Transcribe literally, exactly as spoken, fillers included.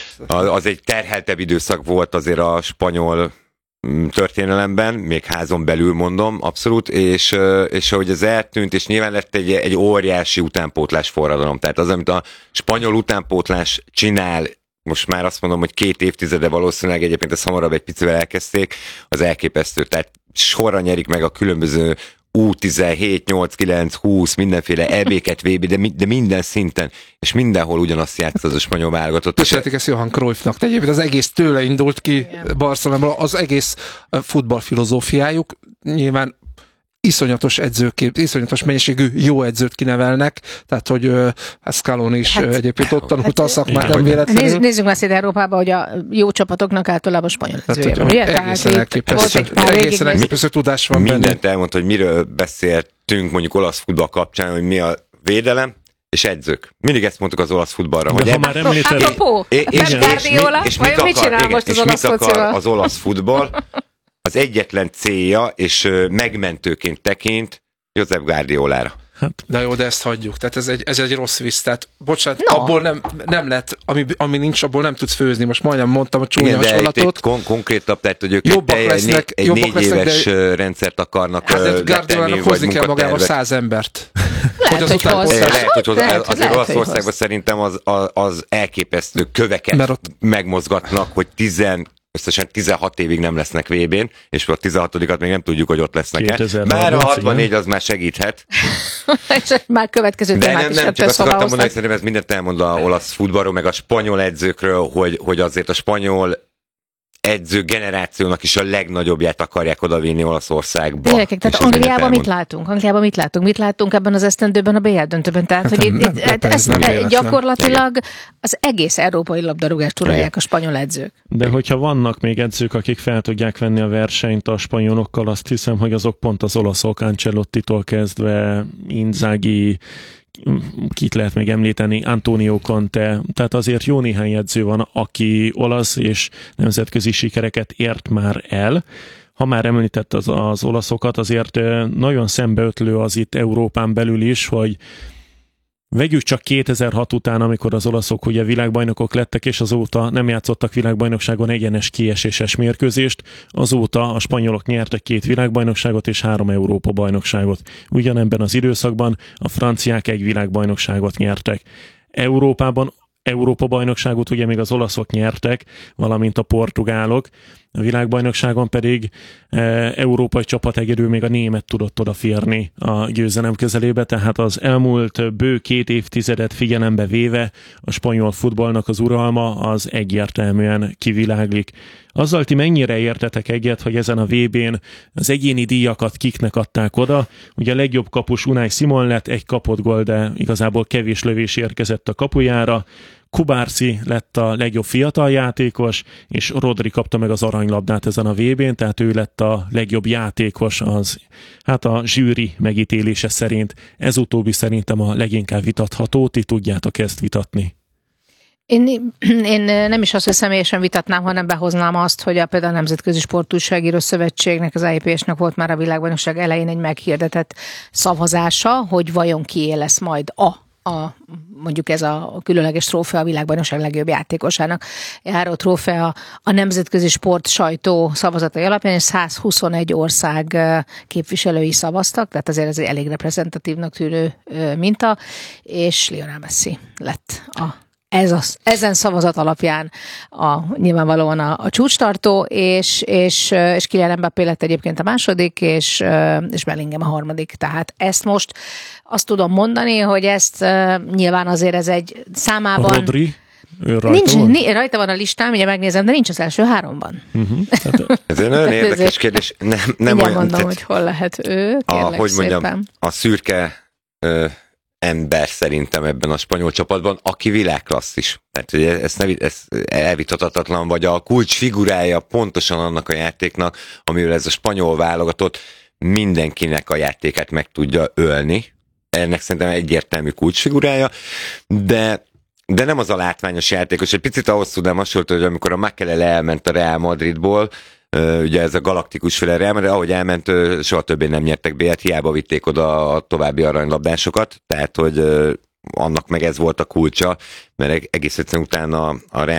az egy terheltebb időszak volt azért a spanyol történelemben, még házon belül mondom, abszolút, és, és ahogy ez eltűnt, és nyilván lett egy, egy óriási utánpótlás forradalom. Tehát az, amit a spanyol utánpótlás csinál, most már azt mondom, hogy két évtizede valószínűleg, egyébként ezt hamarabb egy picivel elkezdték, az elképesztő. Tehát sorra nyerik meg a különböző U tizenhét, nyolc, kilenc, húsz, mindenféle é bé-ket, vé bé, de, de minden szinten, és mindenhol ugyanazt játszott az a spanyol válogatott. És ezt Johan Cruyffnak. De egyébként az egész tőle indult ki Barcelonából, az egész futballfilozófiájuk, nyilván iszonyatos edzőkép, iszonyatos mennyiségű jó edzőt kinevelnek, tehát hogy uh, Scaloni is hát, egyébként ott tanult hát, a szakmát, nem véletlenül. Nézz, nézzünk már szét Európába, hogy a jó csapatoknak általában spanyol edzője van. Egészen elképesztő, egészen elképesztő tudás van benne. Mindent elmondta, hogy miről beszéltünk mondjuk olasz futball kapcsán, hogy mi a védelem, és edzők. Mindig ezt mondtuk az olasz futballra, hogy... Ha már említed... Apropó, Pep Guardiola, vajon mit csinál most az olasz focival? Az olasz futball? Az egyetlen célja, és megmentőként tekint Josep Guardiolára. Hát. De jó, de ezt hagyjuk. Tehát ez egy, ez egy rossz vicc. Tehát, bocsánat, no. abból nem, nem lett, ami, ami nincs, abból nem tudsz főzni. Most majdnem mondtam a csúnya hasonlatot. Kon- konkrétabb, tehát, hogy ők jobbak egy, lesznek, egy jobbak négy lesznek, éves de... rendszert akarnak hát, letenni, Guardiolának hozni kell magával száz embert. Lehet, hogy, hogy hozzá. Lehet, hogy hozzá. Lehet, azért Olaszországban szerintem az, az, az elképesztő köveket ott... megmozgatnak, hogy tizen összesen tizenhat évig nem lesznek vé bén, és a tizenhatodikat még nem tudjuk, hogy ott lesznek-e. Már a hatvannégy az már segíthet. És már következő témát is nem, nem csak azt akartam mondani, szerintem ez mindent elmond a olasz futballról, meg a spanyol edzőkről, hogy, hogy azért a spanyol edző generációnak is a legnagyobbját akarják odavinni Olaszországba. Gyerekek, tehát Angliában mit látunk? Angliában mit látunk? Mit látunk ebben az esztendőben a bé el döntőben? Tehát, hát, hogy itt, itt, hát ez ez gyakorlatilag az egész európai labdarúgást uralják a spanyol edzők. De hogyha vannak még edzők, akik fel tudják venni a versenyt a spanyolokkal, azt hiszem, hogy azok pont az olaszok, Ancelottitól kezdve Inzaghi, kit lehet még említeni, Antonio Conte, tehát azért jó néhány edző van, aki olasz és nemzetközi sikereket ért már el. Ha már említett az, az olaszokat, azért nagyon szembeötlő az itt Európán belül is, hogy vegyük csak kétezer-hat után, amikor az olaszok ugye világbajnokok lettek, és azóta nem játszottak világbajnokságon egyenes kieséses mérkőzést, azóta a spanyolok nyertek két világbajnokságot és három Európa-bajnokságot. Ugyanebben az időszakban a franciák egy világbajnokságot nyertek. Európában Európa-bajnokságot ugye még az olaszok nyertek, valamint a portugálok, a világbajnokságon pedig e, európai csapat egyedül még a német tudott odaférni a győzelem közelébe, tehát az elmúlt bő két évtizedet figyelembe véve a spanyol futballnak az uralma az egyértelműen kiviláglik. Azzal ti mennyire értetek egyet, hogy ezen a vé bén az egyéni díjakat kiknek adták oda? Ugye a legjobb kapus Unai Simon lett, egy kapott gól, de igazából kevés lövés érkezett a kapujára. Kubarsi lett a legjobb fiatal játékos, és Rodri kapta meg az aranylabdát ezen a vé bén, tehát ő lett a legjobb játékos, az, hát a zsűri megítélése szerint. Ez utóbbi szerintem a leginkább vitatható, ti tudjátok ezt vitatni. Én, én nem is azt, hogy személyesen vitatnám, hanem behoznám azt, hogy a például a Nemzetközi Sportújságíró Szövetségnek, az i pé es-nek volt már a világbajnokság elején egy meghirdetett szavazása, hogy vajon kié lesz majd a A, mondjuk ez a különleges trófea a világbajnokság legjobb játékosának járó trófea a nemzetközi sport sajtó szavazatai alapján, és száz huszonegy ország képviselői szavaztak, tehát azért ez egy elég reprezentatívnak tűnő minta, és Lionel Messi lett a Ez az, ezen szavazat alapján a, nyilvánvalóan a, a csúcstartó, és, és, és Kylian Mbappé lett egyébként a második, és, és Bellingham a harmadik. Tehát ezt most azt tudom mondani, hogy ezt nyilván azért ez egy számában... A Rodri? Rajta nincs, van? Ni, rajta van a listám, ugye megnézem, de nincs az első háromban. Uh-huh. Ez egy nagyon érdekes kérdés. Nem, nem olyan, mondom, tehát, hogy hol lehet ő, kérlek a, hogy mondjam, szépen. A szürke... Ö, ember szerintem ebben a spanyol csapatban, aki világklasszis. Tehát ez, ez elvitathatatlan, vagy a kulcs figurája pontosan annak a játéknak, amivel ez a spanyol válogatott mindenkinek a játékát meg tudja ölni. Ennek szerintem egyértelmű kulcsfigurája, de de nem az a látványos játékos. Egy picit ahhoz tudnám hasonlítani, hogy amikor a Makelele elment a Real Madridból, Uh, ugye ez a galaktikus féle Real Madrid, ahogy elment, uh, soha többé nem nyertek bé el-t, hiába vitték oda a további aranylabdásokat, tehát hogy uh, annak meg ez volt a kulcsa, mert egész egyszerűen utána a Real